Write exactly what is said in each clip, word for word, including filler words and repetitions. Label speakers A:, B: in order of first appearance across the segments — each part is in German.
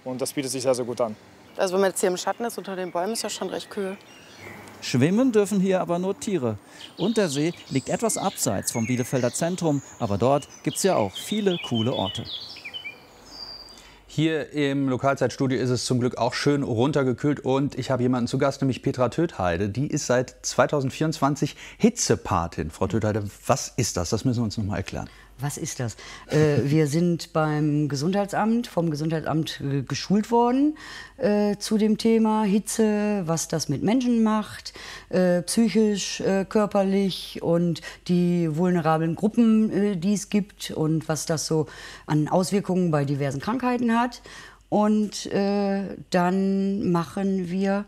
A: und das bietet sich sehr, sehr gut an.
B: Also wenn man jetzt hier im Schatten ist, unter den Bäumen, ist das schon recht kühl.
C: Schwimmen dürfen hier aber nur Tiere. Und der See liegt etwas abseits vom Bielefelder Zentrum, aber dort gibt es ja auch viele coole Orte.
D: Hier im Lokalzeitstudio ist es zum Glück auch schön runtergekühlt und ich habe jemanden zu Gast, nämlich Petra Tötheide. Die ist seit zweitausendvierundzwanzig Hitzepatin. Frau Tötheide, was ist das? Das müssen wir uns noch mal erklären.
E: Was ist das? Äh, wir sind beim Gesundheitsamt, vom Gesundheitsamt äh, geschult worden äh, zu dem Thema Hitze, was das mit Menschen macht, äh, psychisch, äh, körperlich und die vulnerablen Gruppen, äh, die es gibt und was das so an Auswirkungen bei diversen Krankheiten hat. Und äh, dann machen wir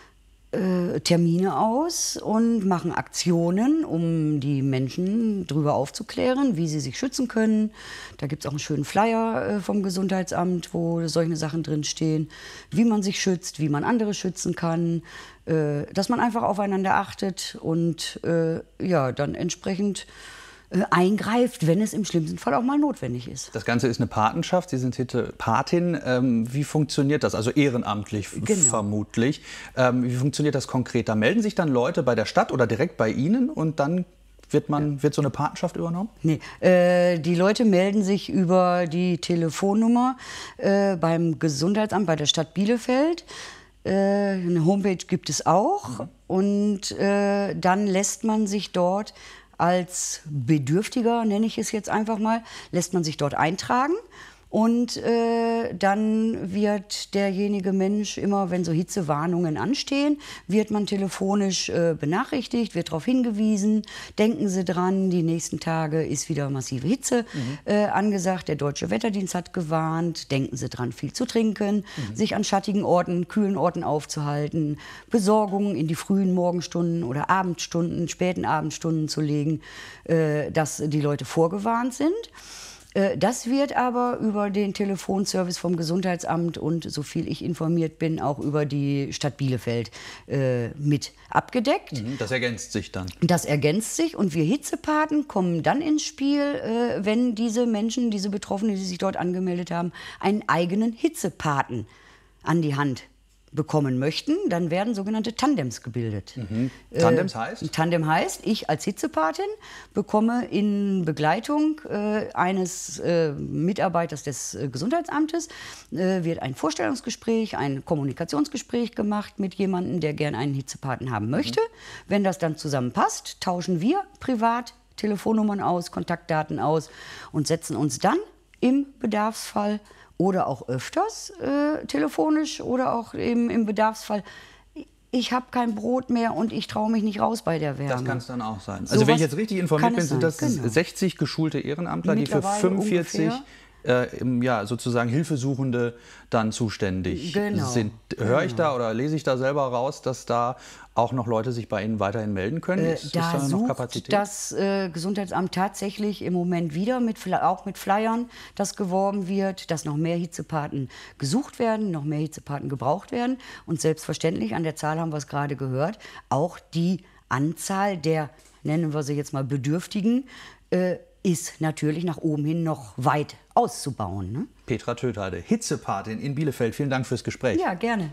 E: Äh, Termine aus und machen Aktionen, um die Menschen darüber aufzuklären, wie sie sich schützen können. Da gibt es auch einen schönen Flyer äh, vom Gesundheitsamt, wo solche Sachen drinstehen, wie man sich schützt, wie man andere schützen kann, äh, dass man einfach aufeinander achtet und äh, ja, dann entsprechend äh, eingreift, wenn es im schlimmsten Fall auch mal notwendig ist.
D: Das Ganze ist eine Patenschaft. Sie sind Hitzepatin. Ähm, wie funktioniert das? Also ehrenamtlich
E: Genau.
D: vermutlich. Ähm, wie funktioniert das konkret? Da melden sich dann Leute bei der Stadt oder direkt bei Ihnen und dann wird, man, wird so eine Patenschaft übernommen?
E: Nee, äh, die Leute melden sich über die Telefonnummer äh, beim Gesundheitsamt bei der Stadt Bielefeld. Äh, eine Homepage gibt es auch. Mhm. Und äh, dann lässt man sich dort als Bedürftiger, nenne ich es jetzt einfach mal, lässt man sich dort eintragen. Und äh, dann wird derjenige Mensch immer, wenn so Hitzewarnungen anstehen, wird man telefonisch äh, benachrichtigt, wird darauf hingewiesen, denken Sie dran, die nächsten Tage ist wieder massive Hitze mhm. äh, angesagt, der Deutsche Wetterdienst hat gewarnt, denken Sie dran, viel zu trinken, mhm. sich an schattigen Orten, kühlen Orten aufzuhalten, Besorgungen in die frühen Morgenstunden oder Abendstunden, späten Abendstunden zu legen, äh, dass die Leute vorgewarnt sind. Das wird aber über den Telefonservice vom Gesundheitsamt und, so viel ich informiert bin, auch über die Stadt Bielefeld äh, mit abgedeckt.
D: Das ergänzt sich dann.
E: Das ergänzt sich und wir Hitzepaten kommen dann ins Spiel, äh, wenn diese Menschen, diese Betroffenen, die sich dort angemeldet haben, einen eigenen Hitzepaten an die Hand bekommen möchten, dann werden sogenannte Tandems gebildet.
D: Mhm. Tandems
E: äh,
D: heißt?
E: Tandem heißt, ich als Hitzepatin bekomme in Begleitung äh, eines äh, Mitarbeiters des äh, Gesundheitsamtes, äh, wird ein Vorstellungsgespräch, ein Kommunikationsgespräch gemacht mit jemandem, der gern einen Hitzepaten haben möchte. Mhm. Wenn das dann zusammenpasst, tauschen wir privat Telefonnummern aus, Kontaktdaten aus und setzen uns dann im Bedarfsfall oder auch öfters äh, telefonisch oder auch eben im Bedarfsfall. Ich habe kein Brot mehr und ich traue mich nicht raus bei der Wärme.
D: Das kann es dann auch sein.
E: So
D: Also wenn ich jetzt richtig informiert bin, sind das
E: genau.
D: sechzig geschulte Ehrenamtler, die für fünfundvierzig äh, im, ja, sozusagen Hilfesuchende dann zuständig
E: genau.
D: sind. Höre ich da oder lese ich da selber raus, dass da auch noch Leute sich bei Ihnen weiterhin melden können?
E: Äh,
D: ist,
E: da,
D: ist da noch Kapazität?
E: Sucht das äh, Gesundheitsamt tatsächlich im Moment wieder, mit, auch mit Flyern, dass geworben wird, dass noch mehr Hitzepaten gesucht werden, noch mehr Hitzepaten gebraucht werden. Und selbstverständlich, an der Zahl haben wir es gerade gehört, auch die Anzahl der, nennen wir sie jetzt mal Bedürftigen, äh, ist natürlich nach oben hin noch weit auszubauen. Ne?
D: Petra Tötheide, Hitzepatin in Bielefeld. Vielen Dank fürs Gespräch.
E: Ja, gerne.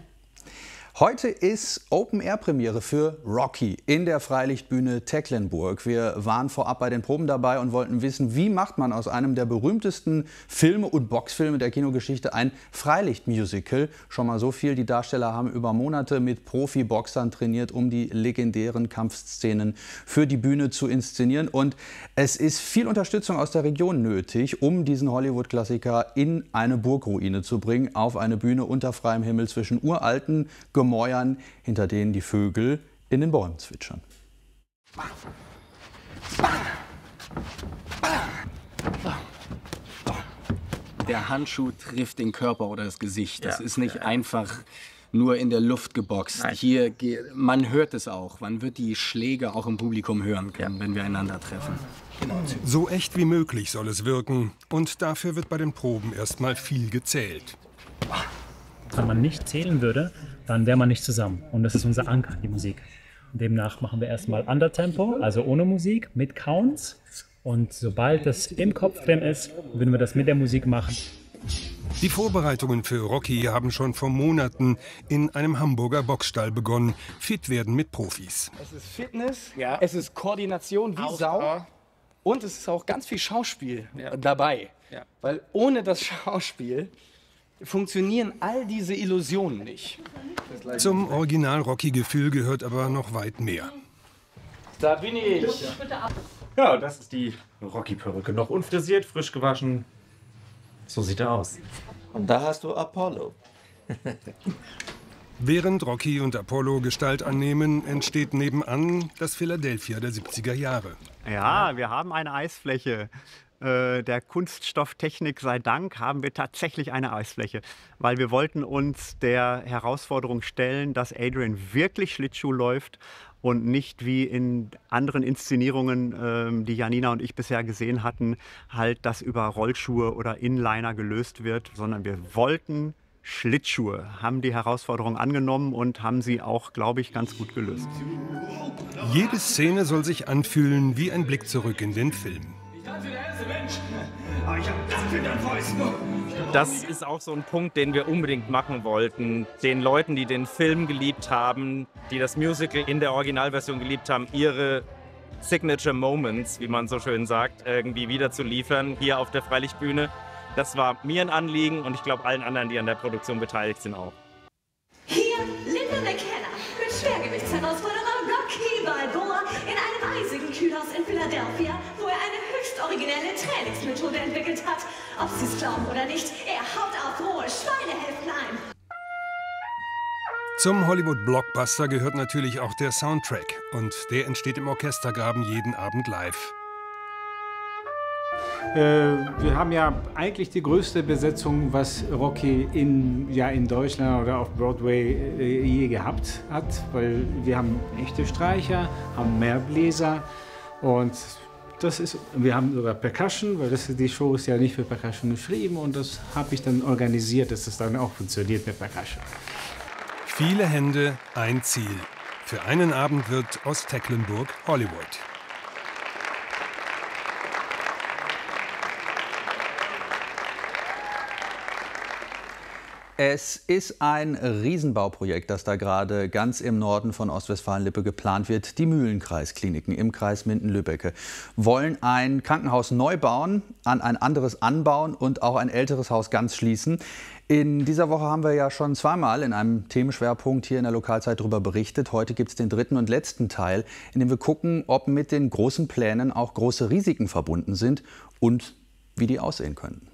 D: Heute ist Open-Air-Premiere für Rocky in der Freilichtbühne Tecklenburg. Wir waren vorab bei den Proben dabei und wollten wissen, wie macht man aus einem der berühmtesten Filme und Boxfilme der Kinogeschichte ein Freilichtmusical. Schon mal so viel, die Darsteller haben über Monate mit Profi-Boxern trainiert, um die legendären Kampfszenen für die Bühne zu inszenieren. Und es ist viel Unterstützung aus der Region nötig, um diesen Hollywood-Klassiker in eine Burgruine zu bringen, auf eine Bühne unter freiem Himmel zwischen uralten Gemäuern, hinter denen die Vögel in den Bäumen zwitschern.
F: Der Handschuh trifft den Körper oder das Gesicht. Das
G: Ja.
F: ist nicht einfach nur in der Luft geboxt.
G: Nein.
F: Hier, ge- man hört es auch. Man wird die Schläge auch im Publikum hören können, wenn wir einander treffen. Genau.
H: So echt wie möglich soll es wirken. Und dafür wird bei den Proben erstmal viel gezählt.
I: Wenn man nicht zählen würde, dann wäre man nicht zusammen. Und das ist unser Anker, die Musik. Und demnach machen wir erstmal Undertempo, also ohne Musik, mit Counts. Und sobald das im Kopf drin ist, würden wir das mit der Musik machen.
H: Die Vorbereitungen für Rocky haben schon vor Monaten in einem Hamburger Boxstall begonnen. Fit werden mit Profis.
F: Es ist Fitness, ja. Es ist Koordination wie auch, Sau ja. Und es ist auch ganz viel Schauspiel ja. dabei. Ja. Weil ohne das Schauspiel funktionieren all diese Illusionen nicht.
H: Zum Original-Rocky-Gefühl gehört aber noch weit mehr.
A: Da bin ich. Ja, das ist die Rocky-Perücke. Noch unfrisiert, frisch gewaschen. So sieht er aus.
G: Und da hast du Apollo.
H: Während Rocky und Apollo Gestalt annehmen, entsteht nebenan das Philadelphia der siebziger Jahre.
J: Ja, wir haben eine Eisfläche. Äh, der Kunststofftechnik sei Dank haben wir tatsächlich eine Eisfläche. Weil wir wollten uns der Herausforderung stellen, dass Adrian wirklich Schlittschuh läuft und nicht wie in anderen Inszenierungen, ähm, die Janina und ich bisher gesehen hatten, halt das über Rollschuhe oder Inliner gelöst wird, sondern wir wollten Schlittschuhe, haben die Herausforderung angenommen und haben sie auch, glaube ich, ganz gut gelöst.
H: Jede Szene soll sich anfühlen wie ein Blick zurück in den Film.
K: Das ist auch so ein Punkt, den wir unbedingt machen wollten. Den Leuten, die den Film geliebt haben, die das Musical in der Originalversion geliebt haben, ihre Signature Moments, wie man so schön sagt, irgendwie wieder zu liefern, hier auf der Freilichtbühne. Das war mir ein Anliegen und ich glaube allen anderen, die an der Produktion beteiligt sind, auch.
L: Hier Linda McKenna mit Schwergewichtsherausforderer Rocky Balboa in einem eisigen Kühlhaus in Philadelphia, wo er eine höchst originelle Trainingsmethode entwickelt hat. Ob Sie es glauben oder nicht, er haut auf rohe Schweinehälften ein.
H: Zum Hollywood-Blockbuster gehört natürlich auch der Soundtrack. Und der entsteht im Orchestergraben jeden Abend live.
M: Äh, wir haben ja eigentlich die größte Besetzung, was Rocky in, ja, in Deutschland oder auf Broadway äh, je gehabt hat. Weil wir haben echte Streicher, haben mehr Bläser und das ist, wir haben sogar Percussion, weil das, die Show ist ja nicht für Percussion geschrieben und das habe ich dann organisiert, dass es dann auch funktioniert mit Percussion.
H: Viele Hände, ein Ziel. Für einen Abend wird aus Tecklenburg Hollywood.
D: Es ist ein Riesenbauprojekt, das da gerade ganz im Norden von Ostwestfalen-Lippe geplant wird. Die Mühlenkreiskliniken im Kreis Minden-Lübbecke wollen ein Krankenhaus neu bauen, an ein anderes anbauen und auch ein älteres Haus ganz schließen. In dieser Woche haben wir ja schon zweimal in einem Themenschwerpunkt hier in der Lokalzeit darüber berichtet. Heute gibt es den dritten und letzten Teil, in dem wir gucken, ob mit den großen Plänen auch große Risiken verbunden sind und wie die aussehen können.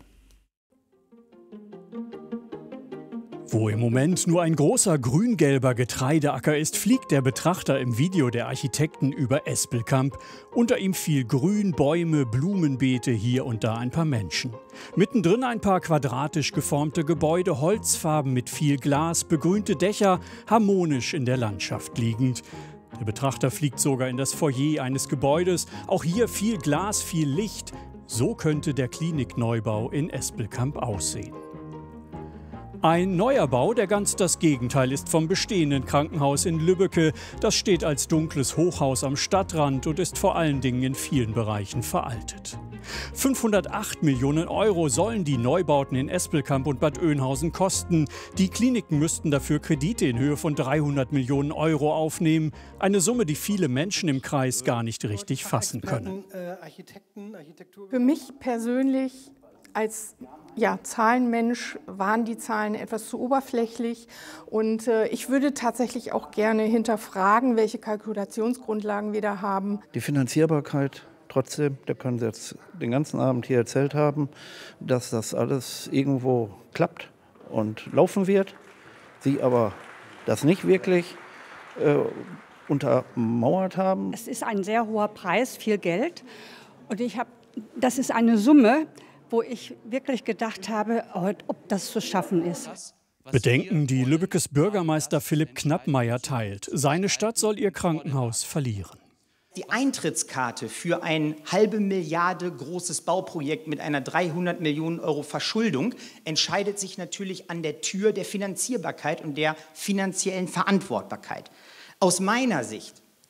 N: Wo im Moment nur ein großer grün-gelber Getreideacker ist, fliegt der Betrachter im Video der Architekten über Espelkamp. Unter ihm viel Grün, Bäume, Blumenbeete, hier und da ein paar Menschen. Mittendrin ein paar quadratisch geformte Gebäude, Holzfarben mit viel Glas, begrünte Dächer, harmonisch in der Landschaft liegend. Der Betrachter fliegt sogar in das Foyer eines Gebäudes. Auch hier viel Glas, viel Licht. So könnte der Klinikneubau in Espelkamp aussehen. Ein neuer Bau, der ganz das Gegenteil ist vom bestehenden Krankenhaus in Lübbecke. Das steht als dunkles Hochhaus am Stadtrand und ist vor allen Dingen in vielen Bereichen veraltet. fünfhundertacht Millionen Euro sollen die Neubauten in Espelkamp und Bad Oeynhausen kosten. Die Kliniken müssten dafür Kredite in Höhe von dreihundert Millionen Euro aufnehmen. Eine Summe, die viele Menschen im Kreis gar nicht richtig fassen können.
O: Für mich persönlich als ja, Zahlenmensch waren die Zahlen etwas zu oberflächlich und äh, ich würde tatsächlich auch gerne hinterfragen, welche Kalkulationsgrundlagen wir da haben.
P: Die Finanzierbarkeit trotzdem, da können Sie jetzt den ganzen Abend hier erzählt haben, dass das alles irgendwo klappt und laufen wird, Sie aber das nicht wirklich äh, untermauert haben.
Q: Es ist ein sehr hoher Preis, viel Geld und ich habe, das ist eine Summe, wo ich wirklich gedacht habe, ob das zu schaffen ist.
N: Bedenken, die Lübeckes Bürgermeister Philipp Knappmeier teilt. Seine Stadt soll ihr Krankenhaus verlieren.
R: Die Eintrittskarte für ein halbe Milliarde großes Bauprojekt mit einer dreihundert Millionen Euro Verschuldung entscheidet sich natürlich an der Tür der Finanzierbarkeit und der finanziellen Verantwortbarkeit. Aus meiner Sicht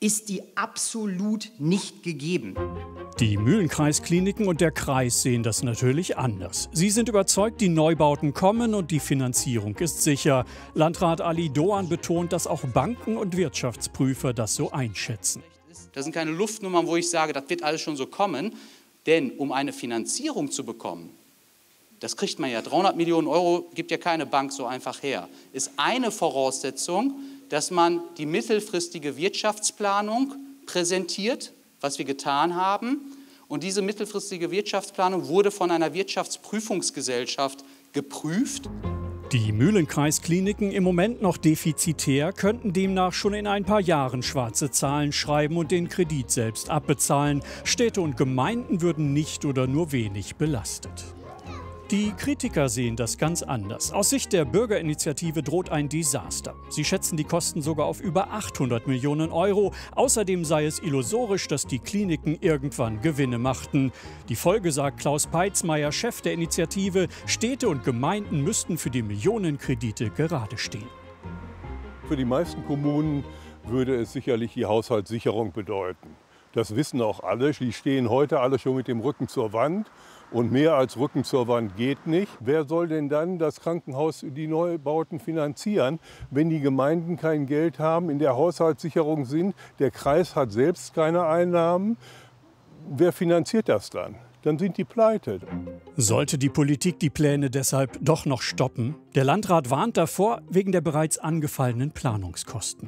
R: ist die absolut nicht gegeben.
N: Die Mühlenkreiskliniken und der Kreis sehen das natürlich anders. Sie sind überzeugt, die Neubauten kommen und die Finanzierung ist sicher. Landrat Ali Doan betont, dass auch Banken und Wirtschaftsprüfer das so einschätzen.
S: Das sind keine Luftnummern, wo ich sage, das wird alles schon so kommen. Denn um eine Finanzierung zu bekommen, das kriegt man ja, dreihundert Millionen Euro gibt ja keine Bank so einfach her, ist eine Voraussetzung, dass man die mittelfristige Wirtschaftsplanung präsentiert, was wir getan haben. Und diese mittelfristige Wirtschaftsplanung wurde von einer Wirtschaftsprüfungsgesellschaft geprüft.
N: Die Mühlenkreiskliniken, im Moment noch defizitär, könnten demnach schon in ein paar Jahren schwarze Zahlen schreiben und den Kredit selbst abbezahlen. Städte und Gemeinden würden nicht oder nur wenig belastet. Die Kritiker sehen das ganz anders. Aus Sicht der Bürgerinitiative droht ein Desaster. Sie schätzen die Kosten sogar auf über achthundert Millionen Euro. Außerdem sei es illusorisch, dass die Kliniken irgendwann Gewinne machten. Die Folge, sagt Klaus Peitzmeier, Chef der Initiative, Städte und Gemeinden müssten für die Millionenkredite gerade stehen.
T: Für die meisten Kommunen würde es sicherlich die Haushaltssicherung bedeuten. Das wissen auch alle. Die stehen heute alle schon mit dem Rücken zur Wand. Und mehr als Rücken zur Wand geht nicht. Wer soll denn dann das Krankenhaus, die Neubauten finanzieren, wenn die Gemeinden kein Geld haben, in der Haushaltssicherung sind? Der Kreis hat selbst keine Einnahmen. Wer finanziert das dann? Dann sind die pleite.
N: Sollte die Politik die Pläne deshalb doch noch stoppen? Der Landrat warnt davor wegen der bereits angefallenen Planungskosten.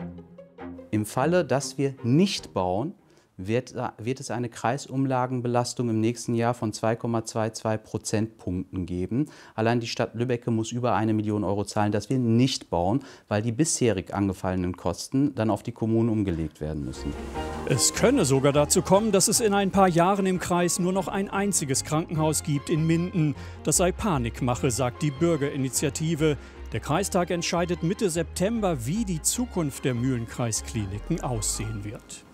U: Im Falle, dass wir nicht bauen, Wird, wird es eine Kreisumlagenbelastung im nächsten Jahr von zwei Komma zweiundzwanzig Prozentpunkten geben. Allein die Stadt Lübbecke muss über eine Million Euro zahlen, dass wir nicht bauen, weil die bisherig angefallenen Kosten dann auf die Kommunen umgelegt werden müssen.
N: Es könne sogar dazu kommen, dass es in ein paar Jahren im Kreis nur noch ein einziges Krankenhaus gibt in Minden. Das sei Panikmache, sagt die Bürgerinitiative. Der Kreistag entscheidet Mitte September, wie die Zukunft der Mühlenkreiskliniken aussehen wird.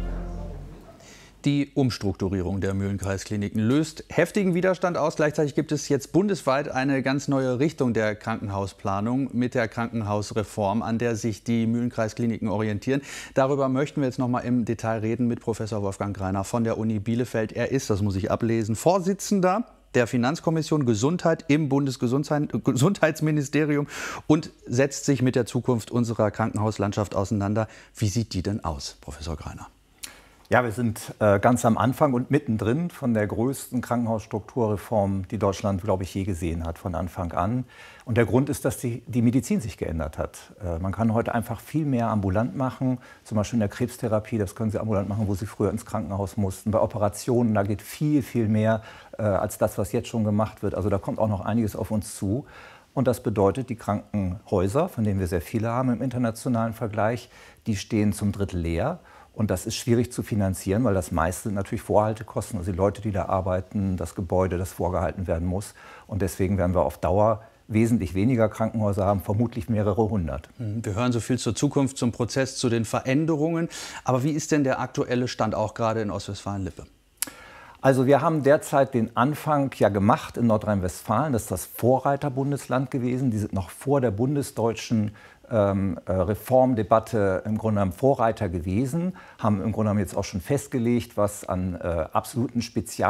D: Die Umstrukturierung der Mühlenkreiskliniken löst heftigen Widerstand aus. Gleichzeitig gibt es jetzt bundesweit eine ganz neue Richtung der Krankenhausplanung mit der Krankenhausreform, an der sich die Mühlenkreiskliniken orientieren. Darüber möchten wir jetzt noch mal im Detail reden mit Professor Wolfgang Greiner von der Uni Bielefeld. Er ist, das muss ich ablesen, Vorsitzender der Finanzkommission Gesundheit im Bundesgesundheitsministerium und setzt sich mit der Zukunft unserer Krankenhauslandschaft auseinander. Wie sieht die denn aus, Professor Greiner?
V: Ja, wir sind äh, ganz am Anfang und mittendrin von der größten Krankenhausstrukturreform, die Deutschland, glaube ich, je gesehen hat, von Anfang an. Und der Grund ist, dass die, die Medizin sich geändert hat. Äh, man kann heute einfach viel mehr ambulant machen, zum Beispiel in der Krebstherapie, das können Sie ambulant machen, wo Sie früher ins Krankenhaus mussten. Bei Operationen, da geht viel, viel mehr äh, als das, was jetzt schon gemacht wird. Also da kommt auch noch einiges auf uns zu. Und das bedeutet, die Krankenhäuser, von denen wir sehr viele haben im internationalen Vergleich, die stehen zum Drittel leer. Und das ist schwierig zu finanzieren, weil das meiste sind natürlich Vorhaltekosten, also die Leute, die da arbeiten, das Gebäude, das vorgehalten werden muss. Und deswegen werden wir auf Dauer wesentlich weniger Krankenhäuser haben, vermutlich mehrere hundert.
D: Wir hören so viel zur Zukunft, zum Prozess, zu den Veränderungen. Aber wie ist denn der aktuelle Stand auch gerade in Ostwestfalen-Lippe?
V: Also wir haben derzeit den Anfang ja gemacht in Nordrhein-Westfalen. Das ist das Vorreiterbundesland gewesen. Die sind noch vor der bundesdeutschen ähm, Reformdebatte im Grunde genommen Vorreiter gewesen. Haben im Grunde genommen jetzt auch schon festgelegt, was an äh, absoluten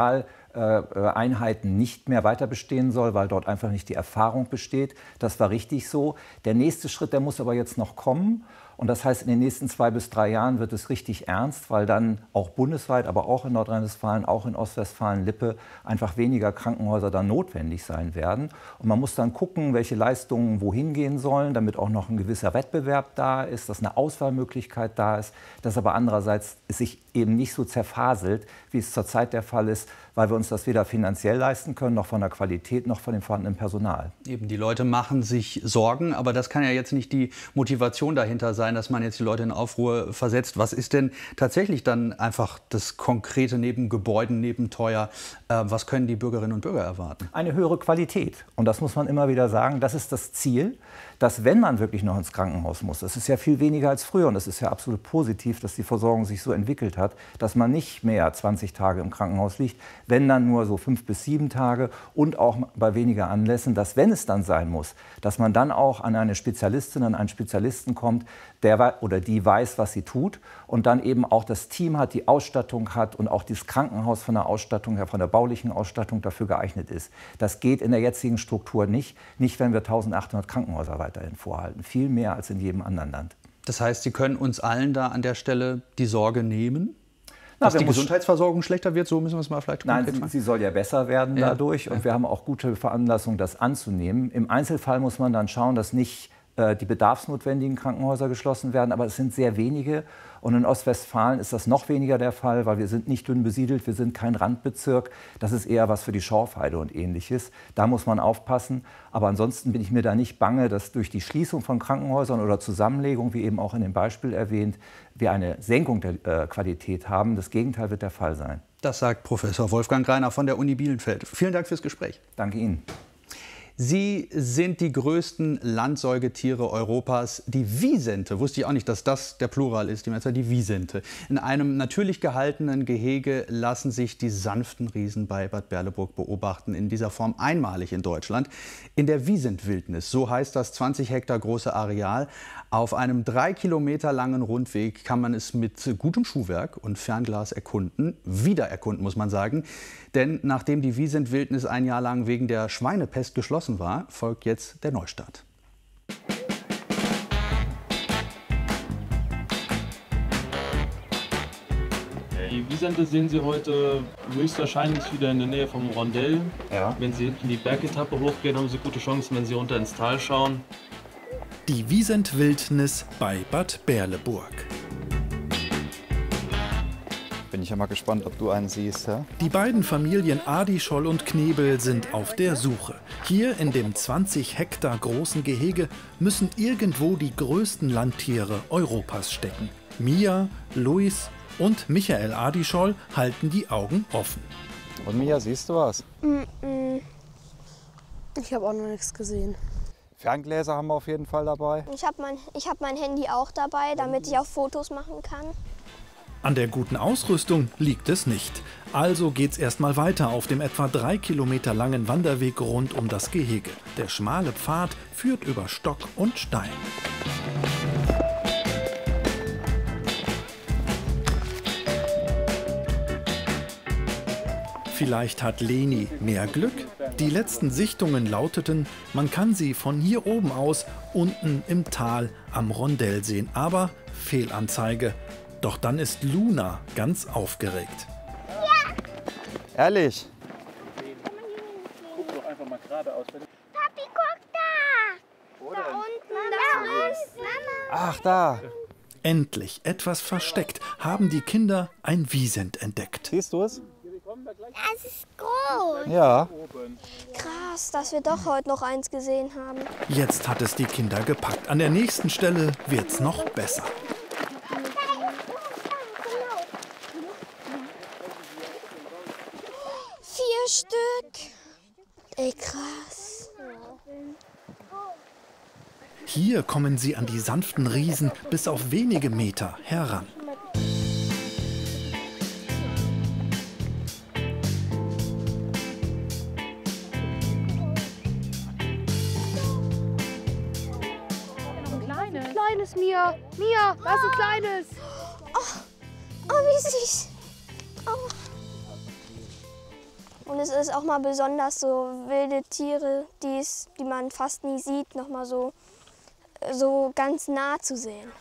V: Spezialeinheiten nicht mehr weiter bestehen soll, weil dort einfach nicht die Erfahrung besteht. Das war richtig so. Der nächste Schritt, der muss aber jetzt noch kommen. Und das heißt, in den nächsten zwei bis drei Jahren wird es richtig ernst, weil dann auch bundesweit, aber auch in Nordrhein-Westfalen, auch in Ostwestfalen-Lippe einfach weniger Krankenhäuser dann notwendig sein werden. Und man muss dann gucken, welche Leistungen wohin gehen sollen, damit auch noch ein gewisser Wettbewerb da ist, dass eine Auswahlmöglichkeit da ist, dass aber andererseits es sich eben nicht so zerfaselt, wie es zurzeit der Fall ist, weil wir uns das weder finanziell leisten können, noch von der Qualität, noch von dem vorhandenen Personal.
D: Eben, die Leute machen sich Sorgen, aber das kann ja jetzt nicht die Motivation dahinter sein, dass man jetzt die Leute in Aufruhr versetzt. Was ist denn tatsächlich dann einfach das Konkrete neben Gebäuden, neben teuer? Äh, was können die Bürgerinnen und Bürger erwarten?
V: Eine höhere Qualität. Und das muss man immer wieder sagen, das ist das Ziel, dass wenn man wirklich noch ins Krankenhaus muss, das ist ja viel weniger als früher und das ist ja absolut positiv, dass die Versorgung sich so entwickelt hat, dass man nicht mehr zwanzig Tage im Krankenhaus liegt, wenn dann nur so fünf bis sieben Tage und auch bei weniger Anlässen, dass wenn es dann sein muss, dass man dann auch an eine Spezialistin, an einen Spezialisten kommt, der oder die weiß, was sie tut und dann eben auch das Team hat, die Ausstattung hat und auch das Krankenhaus von der Ausstattung her, von der baulichen Ausstattung dafür geeignet ist. Das geht in der jetzigen Struktur nicht, nicht wenn wir eintausendachthundert Krankenhäuser weiterhin vorhalten. Viel mehr als in jedem anderen Land.
D: Das heißt, Sie können uns allen da an der Stelle die Sorge nehmen?
V: Na,
D: dass die Gesundheitsversorgung schlechter wird, so müssen wir es mal vielleicht
V: Nein, sie, sie soll ja besser werden
D: ja.
V: dadurch. Und ja. wir haben auch gute Veranlassung, das anzunehmen. Im Einzelfall muss man dann schauen, dass nicht äh, die bedarfsnotwendigen Krankenhäuser geschlossen werden. Aber es sind sehr wenige. Und in Ostwestfalen ist das noch weniger der Fall, weil wir sind nicht dünn besiedelt, wir sind kein Randbezirk. Das ist eher was für die Schorfheide und Ähnliches. Da muss man aufpassen. Aber ansonsten bin ich mir da nicht bange, dass durch die Schließung von Krankenhäusern oder Zusammenlegung, wie eben auch in dem Beispiel erwähnt, wir eine Senkung der äh, Qualität haben. Das Gegenteil wird der Fall sein.
D: Das sagt Professor Wolfgang Greiner von der Uni Bielefeld. Vielen Dank fürs Gespräch.
V: Danke Ihnen.
D: Sie sind die größten Landsäugetiere Europas. Die Wisente, wusste ich auch nicht, dass das der Plural ist, die Mehrzahl, die Wisente. In einem natürlich gehaltenen Gehege lassen sich die sanften Riesen bei Bad Berleburg beobachten. In dieser Form einmalig in Deutschland. In der Wisent-Wildnis, so heißt das zwanzig Hektar große Areal. Auf einem drei Kilometer langen Rundweg kann man es mit gutem Schuhwerk und Fernglas erkunden. Wieder erkunden, muss man sagen. Denn nachdem die Wisent-Wildnis ein Jahr lang wegen der Schweinepest geschlossen war, folgt jetzt der Neustart.
B: Die Wisente sehen Sie heute höchstwahrscheinlich wieder in der Nähe vom Rondell.
V: Ja.
B: Wenn Sie hinten die Bergetappe hochgehen, haben Sie gute Chancen, wenn Sie runter ins Tal schauen.
C: Die Wisent-Wildnis bei Bad Berleburg.
W: Bin ich ja mal gespannt, ob du einen siehst. Ja?
C: Die beiden Familien Adischoll und Knebel sind auf der Suche. Hier in dem zwanzig Hektar großen Gehege müssen irgendwo die größten Landtiere Europas stecken. Mia, Luis und Michael Adischoll halten die Augen offen.
W: Und Mia, siehst du was?
X: Mm-mm. Ich habe auch noch nichts gesehen.
W: Ferngläser haben wir auf jeden Fall dabei.
X: Ich habe mein, ich hab mein Handy auch dabei, damit ich auch Fotos machen kann.
C: An der guten Ausrüstung liegt es nicht. Also geht's erstmal weiter auf dem etwa drei Kilometer langen Wanderweg rund um das Gehege. Der schmale Pfad führt über Stock und Stein. Vielleicht hat Leni mehr Glück? Die letzten Sichtungen lauteten, man kann sie von hier oben aus unten im Tal am Rondell sehen. Aber Fehlanzeige. Doch dann ist Luna ganz aufgeregt.
W: Ja. Ehrlich?
B: Guck doch einfach mal geradeaus.
X: Papi, guck da! Da unten, da ist Mama.
W: Ach, da.
C: Endlich, etwas versteckt, haben die Kinder ein Wisent entdeckt.
W: Siehst du es?
X: Es ist groß.
W: Ja.
X: Krass, dass wir doch heute noch eins gesehen haben.
C: Jetzt hat es die Kinder gepackt. An der nächsten Stelle wird's noch besser.
X: Vier Stück. Ey, krass.
C: Hier kommen sie an die sanften Riesen bis auf wenige Meter heran.
X: Kleines, Mia. Mia, da ist ein kleines. Oh, oh wie süß. Oh. Und es ist auch mal besonders so wilde Tiere, die's, die man fast nie sieht, noch mal so, so ganz nah zu sehen.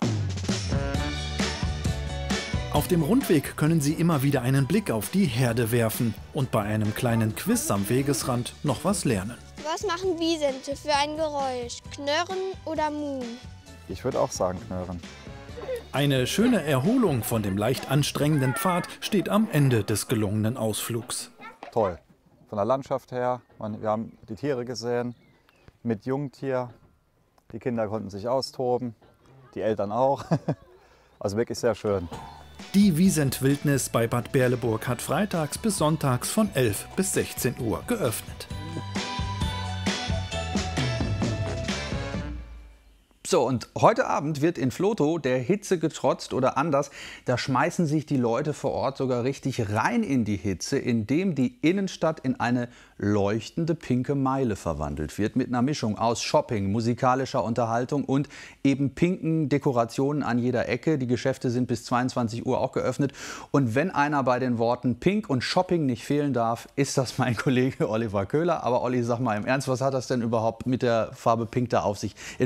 C: Auf dem Rundweg können Sie immer wieder einen Blick auf die Herde werfen und bei einem kleinen Quiz am Wegesrand noch was lernen.
X: Was machen Wisente für ein Geräusch? Knurren oder Muhen?
W: Ich würde auch sagen Knurren.
C: Eine schöne Erholung von dem leicht anstrengenden Pfad steht am Ende des gelungenen Ausflugs.
W: Toll. Von der Landschaft her, man, wir haben die Tiere gesehen, mit Jungtier. Die Kinder konnten sich austoben, die Eltern auch. Also wirklich sehr schön.
C: Die Wisent-Wildnis bei Bad Berleburg hat freitags bis sonntags von elf bis sechzehn Uhr geöffnet.
D: So, und heute Abend wird in Vlotho der Hitze getrotzt oder anders. Da schmeißen sich die Leute vor Ort sogar richtig rein in die Hitze, indem die Innenstadt in eine leuchtende pinke Meile verwandelt wird. Mit einer Mischung aus Shopping, musikalischer Unterhaltung und eben pinken Dekorationen an jeder Ecke. Die Geschäfte sind bis zweiundzwanzig Uhr auch geöffnet. Und wenn einer bei den Worten Pink und Shopping nicht fehlen darf, ist das mein Kollege Oliver Köhler. Aber Olli, sag mal im Ernst, was hat das denn überhaupt mit der Farbe Pink da auf sich? In